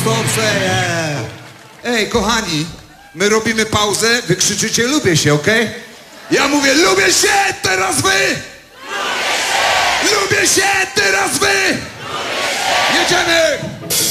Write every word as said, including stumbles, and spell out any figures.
stop say. Ej, kochani, my robimy pauzę, wy krzyczycie lubię się, okej? Okay? Ja mówię lubię się, teraz wy! Lubię się! Lubię się, teraz wy! Lubię się! Jedziemy!